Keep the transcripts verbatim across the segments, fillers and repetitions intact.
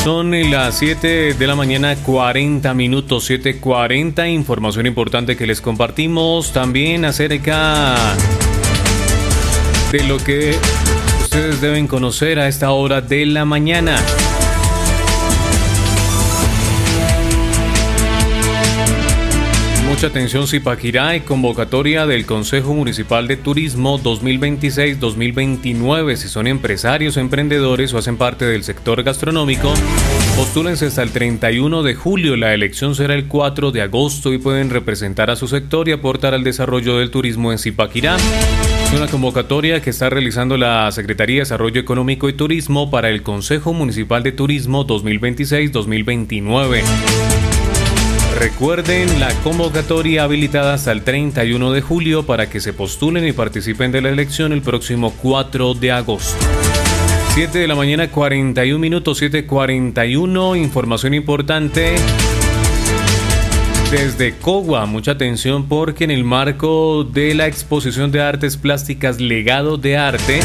Son las siete de la mañana, cuarenta minutos, siete cuarenta. Información importante que les compartimos también acerca de lo que ustedes deben conocer a esta hora de la mañana. Mucha atención, Zipaquirá, y convocatoria del Consejo Municipal de Turismo dos mil veintiséis dos mil veintinueve. Si son empresarios, emprendedores o hacen parte del sector gastronómico, postúlense hasta el treinta y uno de julio. La elección será el cuatro de agosto y pueden representar a su sector y aportar al desarrollo del turismo en Zipaquirá. Es una convocatoria que está realizando la Secretaría de Desarrollo Económico y Turismo para el Consejo Municipal de Turismo dos mil veintiséis dos mil veintinueve. Recuerden, la convocatoria habilitada hasta el treinta y uno de julio para que se postulen y participen de la elección el próximo cuatro de agosto. siete de la mañana, cuarenta y un minutos, siete cuarenta y uno. Información importante desde Cogua. Mucha atención porque en el marco de la exposición de artes plásticas Legado de Arte,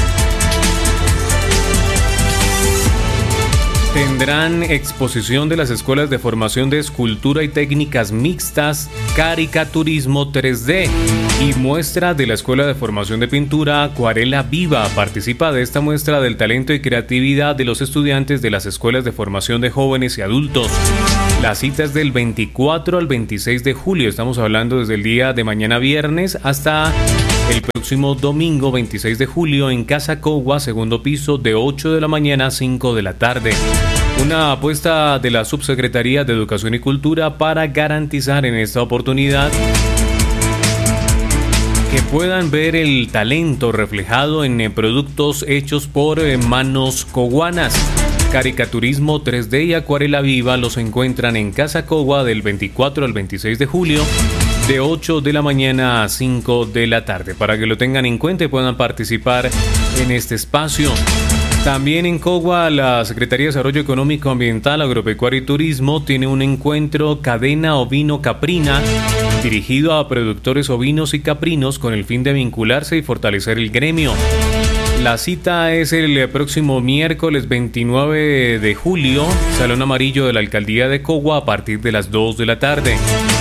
tendrán exposición de las escuelas de formación de escultura y técnicas mixtas, caricaturismo tres D y muestra de la Escuela de Formación de Pintura Acuarela Viva. Participa de esta muestra del talento y creatividad de los estudiantes de las escuelas de formación de jóvenes y adultos. La cita es del veinticuatro al veintiséis de julio. Estamos hablando desde el día de mañana viernes hasta el próximo domingo veintiséis de julio en Casa Cogua, segundo piso, de ocho de la mañana a cinco de la tarde. Una apuesta de la Subsecretaría de Educación y Cultura para garantizar en esta oportunidad que puedan ver el talento reflejado en productos hechos por manos coguanas. Caricaturismo tres D y Acuarela Viva los encuentran en Casa Cogua del veinticuatro al veintiséis de julio, de ocho de la mañana a cinco de la tarde, para que lo tengan en cuenta y puedan participar en este espacio. También en Cogua, la Secretaría de Desarrollo Económico, Ambiental, Agropecuario y Turismo tiene un encuentro Cadena Ovino Caprina dirigido a productores ovinos y caprinos con el fin de vincularse y fortalecer el gremio. La cita es el próximo miércoles veintinueve de julio, Salón Amarillo de la Alcaldía de Cogua, a partir de las dos de la tarde.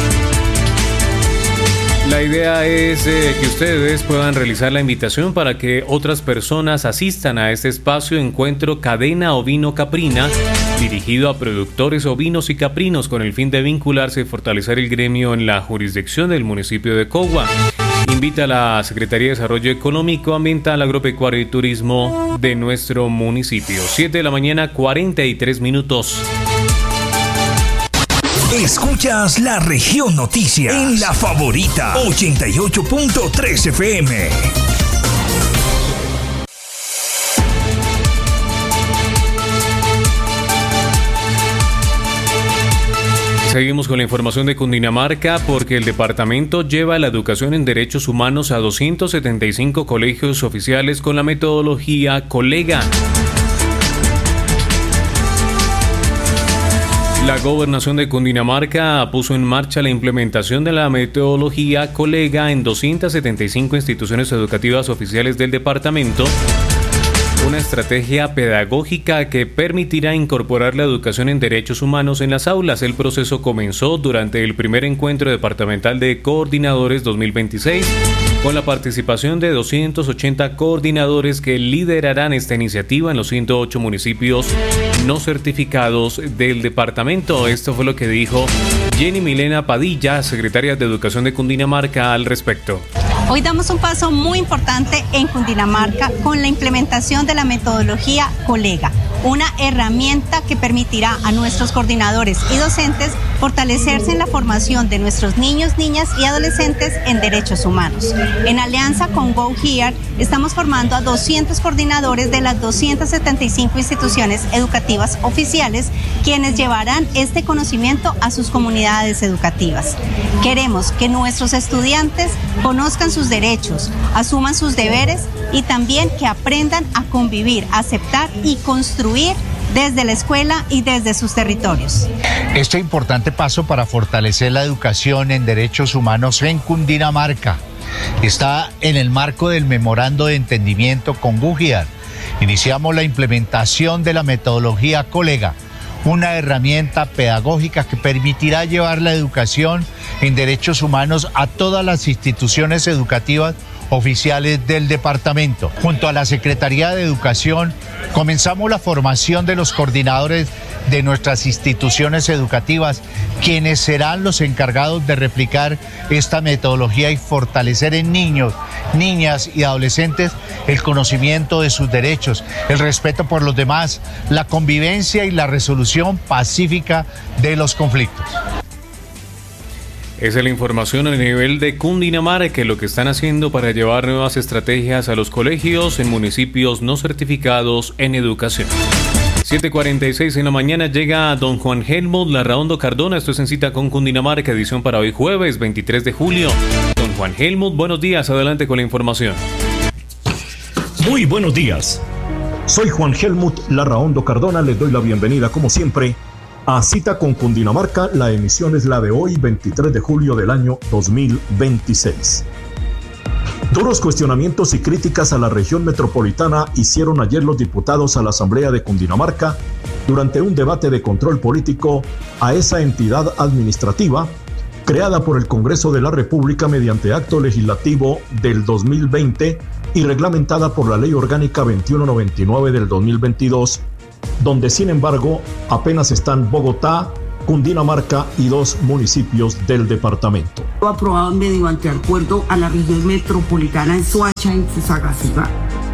La idea es eh, que ustedes puedan realizar la invitación para que otras personas asistan a este espacio encuentro Cadena Ovino Caprina, dirigido a productores ovinos y caprinos con el fin de vincularse y fortalecer el gremio en la jurisdicción del municipio de Cogua. Invita a la Secretaría de Desarrollo Económico, Ambiental, Agropecuario y Turismo de nuestro municipio. siete de la mañana, cuarenta y tres minutos. Escuchas La Región Noticias en La Favorita ochenta y ocho punto tres F M. Seguimos con la información de Cundinamarca porque el departamento lleva la educación en derechos humanos a doscientos setenta y cinco colegios oficiales con la metodología Colega. La Gobernación de Cundinamarca puso en marcha la implementación de la metodología Colega en doscientas setenta y cinco instituciones educativas oficiales del departamento, una estrategia pedagógica que permitirá incorporar la educación en derechos humanos en las aulas. El proceso comenzó durante el primer encuentro departamental de coordinadores dos mil veintiséis, con la participación de doscientos ochenta coordinadores que liderarán esta iniciativa en los ciento ocho municipios no certificados del departamento. Esto fue lo que dijo Jenny Milena Padilla, secretaria de Educación de Cundinamarca, al respecto. Hoy damos un paso muy importante en Cundinamarca con la implementación de la metodología Colega, una herramienta que permitirá a nuestros coordinadores y docentes fortalecerse en la formación de nuestros niños, niñas y adolescentes en derechos humanos. En alianza con Go Here, estamos formando a doscientos coordinadores de las doscientas setenta y cinco instituciones educativas oficiales, quienes llevarán este conocimiento a sus comunidades educativas. Queremos que nuestros estudiantes conozcan sus derechos, asuman sus deberes y también que aprendan a convivir, aceptar y construir desde la escuela y desde sus territorios. Este importante paso para fortalecer la educación en derechos humanos en Cundinamarca está en el marco del memorando de entendimiento con Gugiar. Iniciamos la implementación de la metodología Colega, una herramienta pedagógica que permitirá llevar la educación en derechos humanos a todas las instituciones educativas oficiales del departamento. Junto a la Secretaría de Educación, comenzamos la formación de los coordinadores de nuestras instituciones educativas, quienes serán los encargados de replicar esta metodología y fortalecer en niños, niñas y adolescentes el conocimiento de sus derechos, el respeto por los demás, la convivencia y la resolución pacífica de los conflictos. Esa es la información a nivel de Cundinamarca, lo que están haciendo para llevar nuevas estrategias a los colegios en municipios no certificados en educación. siete cuarenta y seis en la mañana llega don Juan Helmut Larraondo Cardona. Esto es En Cita con Cundinamarca, edición para hoy jueves veintitrés de julio. Don Juan Helmut, buenos días, adelante con la información. Muy buenos días. Soy Juan Helmut Larraondo Cardona, les doy la bienvenida como siempre a Cita con Cundinamarca. La emisión es la de hoy, veintitrés de julio del año dos mil veintiséis. Duros cuestionamientos y críticas a la región metropolitana hicieron ayer los diputados a la Asamblea de Cundinamarca durante un debate de control político a esa entidad administrativa creada por el Congreso de la República mediante acto legislativo del dos mil veinte y reglamentada por la Ley Orgánica veintiuno noventa y nueve del dos mil veintidós, donde sin embargo apenas están Bogotá, Cundinamarca y dos municipios del departamento. Aprobado mediante acuerdo a la región metropolitana en Soacha, en Fusagasugá.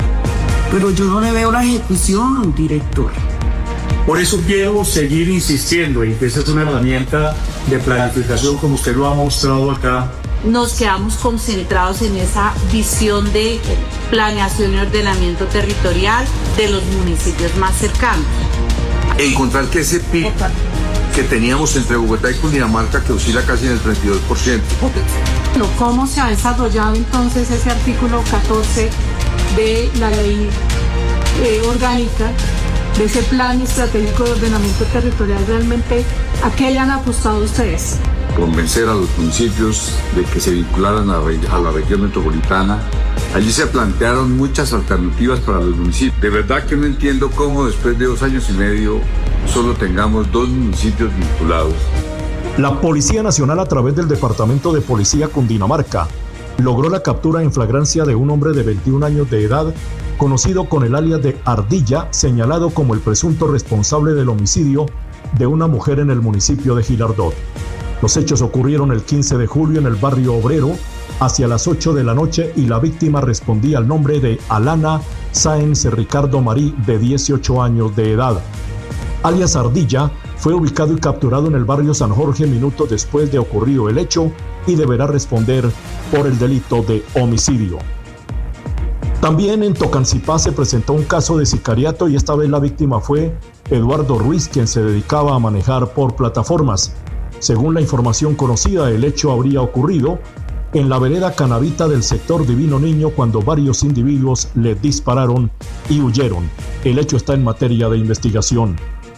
Pero yo no le veo la ejecución, director. Por eso quiero seguir insistiendo en que esa es una herramienta de planificación como usted lo ha mostrado acá. Nos quedamos concentrados en esa visión de planeación y ordenamiento territorial de los municipios más cercanos. Encontrar que ese P I B que teníamos entre Bogotá y Cundinamarca, que oscila casi en el treinta y dos por ciento. ¿Cómo se ha desarrollado entonces ese artículo catorce de la ley eh, orgánica, de ese plan estratégico de ordenamiento territorial? Realmente, ¿a qué le han apostado ustedes? Convencer a los municipios de que se vincularan a, a la región metropolitana. Allí se plantearon muchas alternativas para los municipios. De verdad que no entiendo cómo después de dos años y medio solo tengamos dos municipios vinculados. La Policía Nacional, a través del Departamento de Policía Cundinamarca, logró la captura en flagrancia de un hombre de veintiún años de edad, conocido con el alias de Ardilla, señalado como el presunto responsable del homicidio de una mujer en el municipio de Girardot. Los hechos ocurrieron el quince de julio en el barrio Obrero, hacia las ocho de la noche, y la víctima respondía al nombre de Alana Sáenz Ricardo Marí, de dieciocho años de edad. Alias Ardilla fue ubicado y capturado en el barrio San Jorge minutos después de ocurrido el hecho y deberá responder por el delito de homicidio. También en Tocancipá se presentó un caso de sicariato y esta vez la víctima fue Eduardo Ruiz, quien se dedicaba a manejar por plataformas. Según la información conocida, el hecho habría ocurrido en la vereda Canavita del sector Divino Niño cuando varios individuos le dispararon y huyeron. El hecho está en materia de investigación.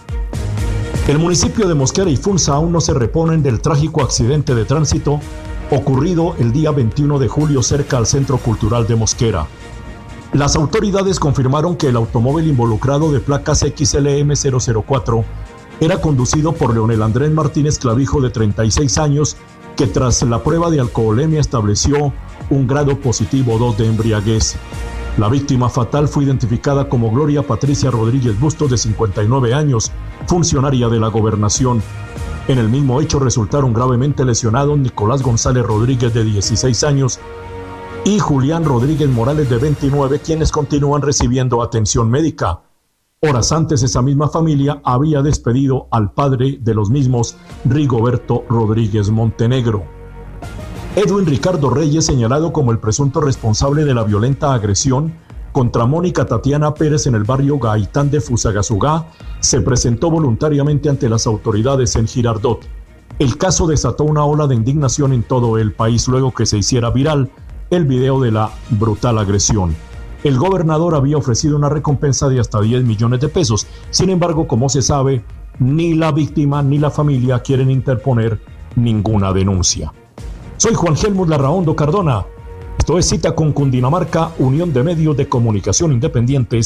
El municipio de Mosquera y Funza aún no se reponen del trágico accidente de tránsito ocurrido el día veintiuno de julio cerca al Centro Cultural de Mosquera. Las autoridades confirmaron que el automóvil involucrado de placas X L M cero cero cuatro era conducido por Leonel Andrés Martínez Clavijo, de treinta y seis años, que tras la prueba de alcoholemia estableció un grado positivo dos de embriaguez. La víctima fatal fue identificada como Gloria Patricia Rodríguez Bustos, de cincuenta y nueve años, funcionaria de la gobernación. En el mismo hecho resultaron gravemente lesionados Nicolás González Rodríguez, de dieciséis años, y Julián Rodríguez Morales, de veintinueve, quienes continúan recibiendo atención médica. Horas antes, esa misma familia había despedido al padre de los mismos, Rigoberto Rodríguez Montenegro. Edwin Ricardo Reyes, señalado como el presunto responsable de la violenta agresión contra Mónica Tatiana Pérez en el barrio Gaitán de Fusagasugá, se presentó voluntariamente ante las autoridades en Girardot. El caso desató una ola de indignación en todo el país luego que se hiciera viral el video de la brutal agresión. El gobernador había ofrecido una recompensa de hasta diez millones de pesos. Sin embargo, como se sabe, ni la víctima ni la familia quieren interponer ninguna denuncia. Soy Juan Helmut Larraondo Cardona. Esto es Cita con Cundinamarca, Unión de Medios de Comunicación Independientes,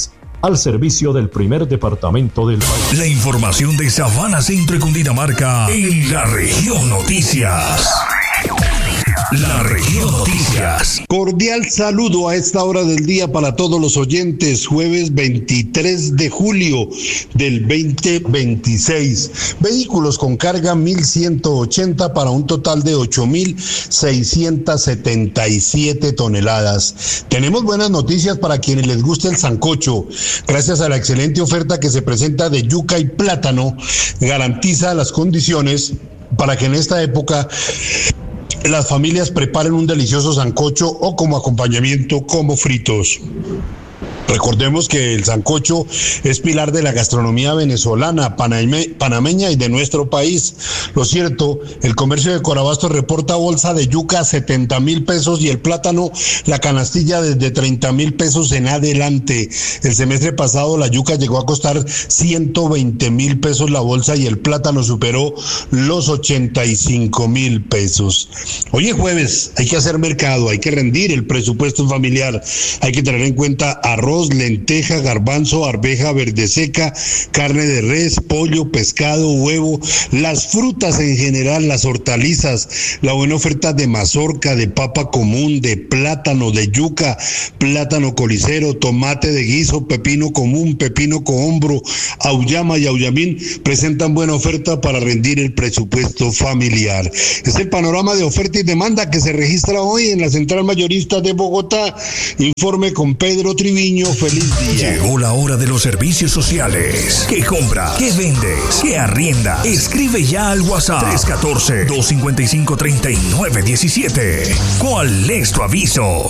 al servicio del primer departamento del país. La información de Sabana Centro y Cundinamarca en la región Noticias. La región Noticias. Cordial saludo a esta hora del día para todos los oyentes. Jueves veintitrés de julio del veinte veintiséis. Vehículos con carga mil ciento ochenta para un total de ocho mil seiscientos setenta y siete toneladas. Tenemos buenas noticias para quienes les guste el sancocho. Gracias a la excelente oferta que se presenta de yuca y plátano, garantiza las condiciones para que en esta época las familias preparen un delicioso sancocho o como acompañamiento como fritos. Recordemos que el sancocho es pilar de la gastronomía venezolana, paname, panameña y de nuestro país. Lo cierto, el comercio de Corabastos reporta bolsa de yuca a setenta mil pesos y el plátano, la canastilla desde treinta mil pesos en adelante. El semestre pasado la yuca llegó a costar ciento veinte mil pesos la bolsa y el plátano superó los ochenta y cinco mil pesos. Hoy es jueves, hay que hacer mercado, hay que rendir el presupuesto familiar, hay que tener en cuenta arroz, lenteja, garbanzo, arveja verde seca, carne de res, pollo, pescado, huevo, las frutas en general, las hortalizas, la buena oferta de mazorca, de papa común, de plátano, de yuca, plátano colicero, tomate de guiso, pepino común, pepino cohombro, auyama y auyamín presentan buena oferta para rendir el presupuesto familiar. Es el panorama de oferta y demanda que se registra hoy en la Central Mayorista de Bogotá. Informe con Pedro Triviño. Feliz día. Llegó la hora de los servicios sociales. ¿Qué compras? ¿Qué vendes? ¿Qué arriendas? Escribe ya al WhatsApp tres uno cuatro, dos cinco cinco, tres nueve uno siete. ¿Cuál es tu aviso?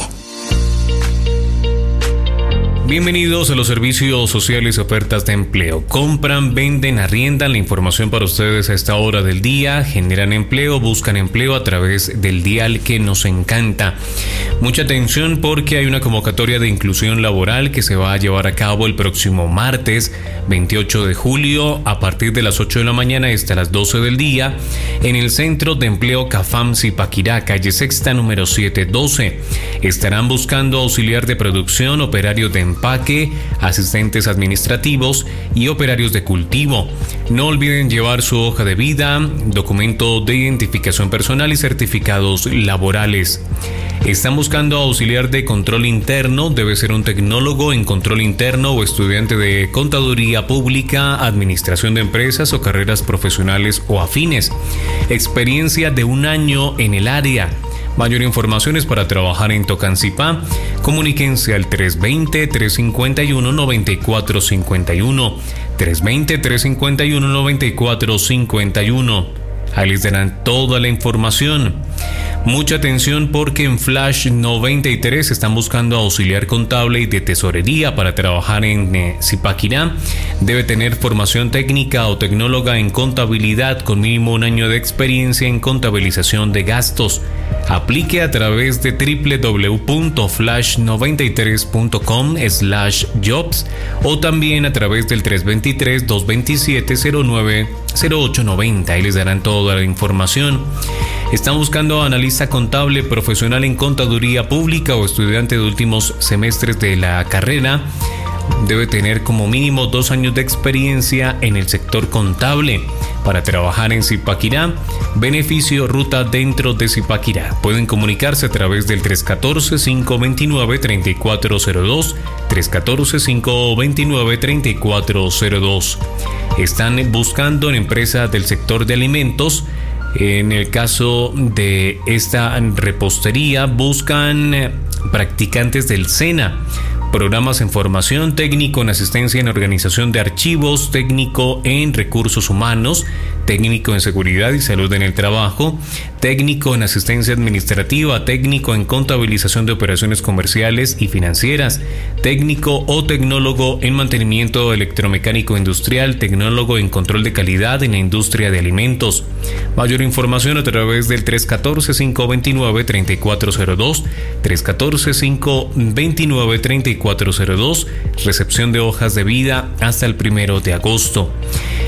Bienvenidos a los servicios sociales y ofertas de empleo. Compran, venden, arriendan. La información para ustedes a esta hora del día. Generan empleo, buscan empleo a través del dial que nos encanta. Mucha atención porque hay una convocatoria de inclusión laboral que se va a llevar a cabo el próximo martes veintiocho de julio a partir de las ocho de la mañana hasta las doce del día en el Centro de Empleo Cafam Zipaquirá, calle Sexta número setecientos doce. Estarán buscando auxiliar de producción, operario de empaque, asistentes administrativos y operarios de cultivo. No olviden llevar su hoja de vida, documento de identificación personal y certificados laborales. Están buscando auxiliar de control interno, debe ser un tecnólogo en control interno o estudiante de contaduría pública, administración de empresas o carreras profesionales o afines. Experiencia de un año en el área. Mayor información es para trabajar en Tocancipá. Comuníquense al tres dos cero, tres cinco uno, nueve cuatro cinco uno. tres dos cero, tres cinco uno, nueve cuatro cinco uno. Ahí les darán toda la información. Mucha atención porque en Flash noventa y tres están buscando auxiliar contable y de tesorería para trabajar en eh, Zipaquirá. Debe tener formación técnica o tecnóloga en contabilidad con mínimo un año de experiencia en contabilización de gastos. Aplique a través de w w w punto flash noventa y tres punto com slash jobs o también a través del tres dos tres, dos dos siete, cero nueve cero ocho nueve cero. Ahí les darán toda la información. Están buscando analista contable profesional en contaduría pública o estudiante de últimos semestres de la carrera. Debe tener como mínimo dos años de experiencia en el sector contable para trabajar en Zipaquirá. Beneficio ruta dentro de Zipaquirá. Pueden comunicarse a través del tres uno cuatro, cinco dos nueve, tres cuatro cero dos, tres uno cuatro, cinco dos nueve, tres cuatro cero dos. Están buscando en empresas del sector de alimentos. En el caso de esta repostería, buscan practicantes del SENA. Programas en formación, técnico en asistencia en organización de archivos, técnico en recursos humanos, técnico en seguridad y salud en el trabajo, técnico en asistencia administrativa, técnico en contabilización de operaciones comerciales y financieras, técnico o tecnólogo en mantenimiento electromecánico industrial, tecnólogo en control de calidad en la industria de alimentos. Mayor información a través del tres uno cuatro, cinco dos nueve, tres cuatro cero dos, tres uno cuatro, cinco dos nueve, tres cuatro cero dos, recepción de hojas de vida hasta el primero de agosto.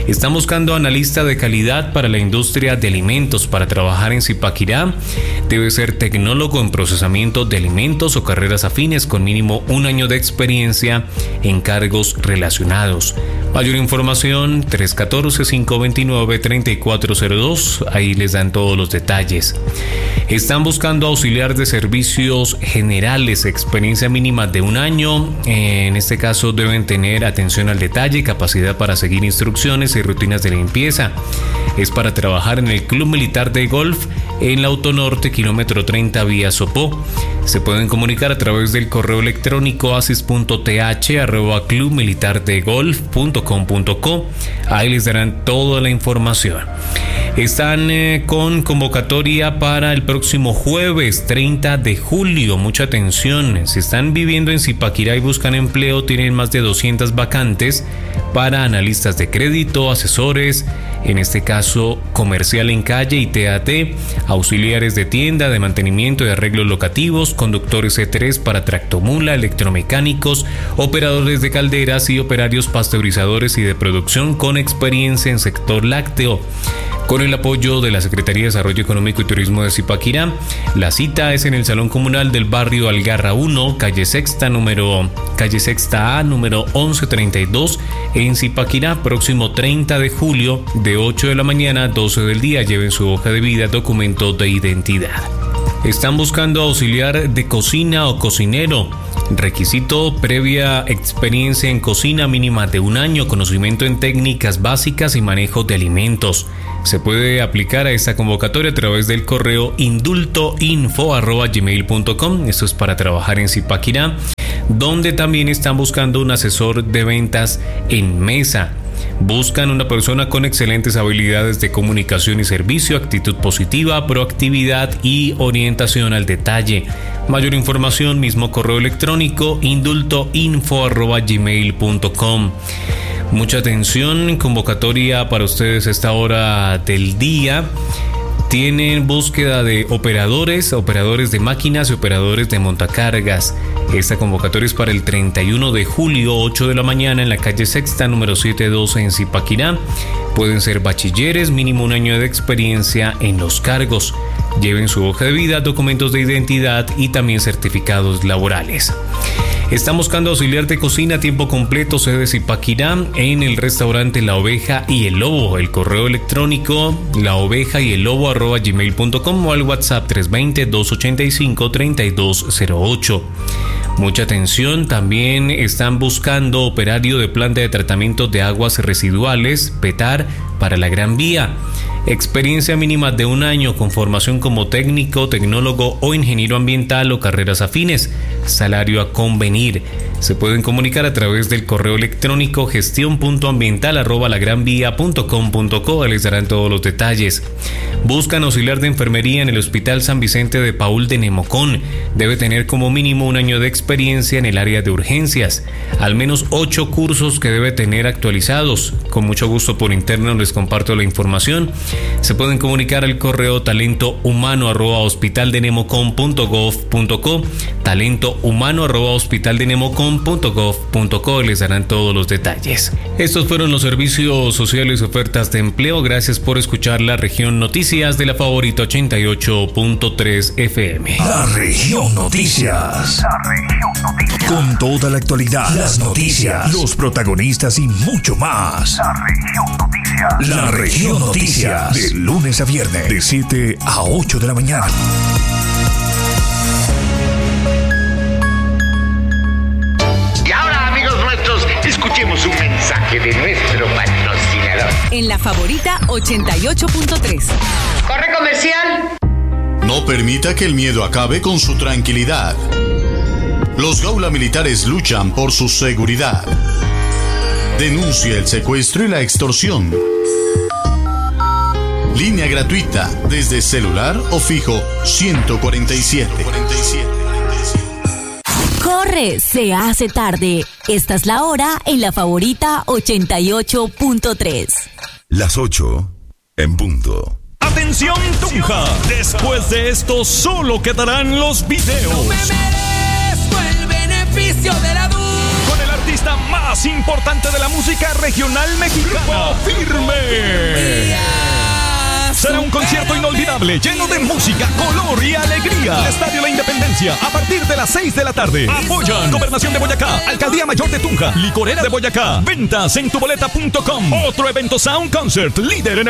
Están buscando analista de calidad para la industria de alimentos. Para trabajar en Zipaquirá, debe ser tecnólogo en procesamiento de alimentos o carreras afines con mínimo un año de experiencia en cargos relacionados. Mayor información tres uno cuatro, cinco dos nueve, tres cuatro cero dos. Ahí les dan todos los detalles. Están buscando auxiliar de servicios generales, experiencia mínima de un año. En este caso deben tener atención al detalle, capacidad para seguir instrucciones y rutinas de limpieza. Es para trabajar en el Club Militar de Golf en la Autonorte, kilómetro treinta, vía Sopó. Se pueden comunicar a través del correo electrónico asis punto t h arroba club militar de golf punto com punto co. Ahí les darán toda la información. Están eh, con convocatoria para el próximo jueves treinta de julio. Mucha atención. Si están viviendo en Zipaquirá y buscan empleo, tienen más de doscientas vacantes para analistas de crédito, asesores, en este caso comercial en calle y T A T, auxiliares de tienda, de mantenimiento y arreglos locativos, conductores C tres para tractomula, electromecánicos, operadores de calderas y operarios pasteurizadores y de producción con experiencia en sector lácteo. Con el apoyo de la Secretaría de Desarrollo Económico y Turismo de Zipaquirá, la cita es en el Salón Comunal del Barrio Algarra uno, calle Sexta, número, calle Sexta A, número once treinta y dos, en Zipaquirá, próximo treinta de julio, de ocho de la mañana a doce del día. Lleven su hoja de vida, documento de identidad. Están buscando auxiliar de cocina o cocinero. Requisito: previa experiencia en cocina mínima de un año, conocimiento en técnicas básicas y manejo de alimentos. Se puede aplicar a esta convocatoria a través del correo indultoinfo arroba gmail punto com. Esto es para trabajar en Zipaquirá, donde también están buscando un asesor de ventas en mesa. Buscan una persona con excelentes habilidades de comunicación y servicio, actitud positiva, proactividad y orientación al detalle. Mayor información, mismo correo electrónico indultoinfo arroba gmail punto com. Mucha atención, convocatoria para ustedes a esta hora del día. Tienen búsqueda de operadores, operadores de máquinas y operadores de montacargas. Esta convocatoria es para el treinta y uno de julio, ocho de la mañana, en la calle Sexta, número setecientos doce, en Zipaquirá. Pueden ser bachilleres, mínimo un año de experiencia en los cargos. Lleven su hoja de vida, documentos de identidad y también certificados laborales. Están buscando auxiliar de cocina a tiempo completo, sede Zipaquirá, en el restaurante La Oveja y el Lobo. El correo electrónico la oveja y el lobo arroba gmail punto com o al WhatsApp tres dos cero, dos ocho cinco, tres dos cero ocho. Mucha atención, también están buscando operario de planta de tratamiento de aguas residuales, PETAR, para la Gran Vía. Experiencia mínima de un año con formación como técnico, tecnólogo o ingeniero ambiental o carreras afines. Salario a convenir. Se pueden comunicar a través del correo electrónico gestión punto ambiental arroba la gran vía punto com punto co. Les darán todos los detalles. Buscan auxiliar de enfermería en el Hospital San Vicente de Paúl de Nemocón. Debe tener como mínimo un año de experiencia en el área de urgencias. Al menos ocho cursos que debe tener actualizados. Con mucho gusto por interno les comparto la información. Se pueden comunicar al correo talento humano arroba hospital de nemocón punto gov punto co, talento humano arroba hospital de nemocón punto gov punto co. Les darán todos los detalles. Estos fueron los servicios sociales y ofertas de empleo. Gracias por escuchar la Región Noticias de la Favorita ochenta y ocho punto tres F M. La Región Noticias. La Región Noticias. Con toda la actualidad, las noticias, los protagonistas y mucho más. La Región Noticias. La Región Noticias. De lunes a viernes, de siete a ocho de la mañana. Y ahora, amigos nuestros, escuchemos un mensaje de nuestro patrocinador. En la Favorita ochenta y ocho punto tres. ¡Corre comercial! No permita que el miedo acabe con su tranquilidad. Los Gaula Militares luchan por su seguridad. Denuncia el secuestro y la extorsión. Línea gratuita desde celular o fijo ciento cuarenta y siete. ¡Corre! Se hace tarde. Esta es la hora en la Favorita ochenta y ocho punto tres. Las ocho en punto. ¡Atención, Tunja! Después de esto solo quedarán los videos. No me merezco el beneficio de la duda. Con el artista artista más importante de la música regional mexicana, Firme. Será un concierto inolvidable, lleno de música, color y alegría. El Estadio La Independencia, a partir de las seis de la tarde. Apoyan Gobernación de Boyacá, Alcaldía Mayor de Tunja, Licorera de Boyacá. Ventas en tuboleta punto com. Otro evento Sound Concert, líder en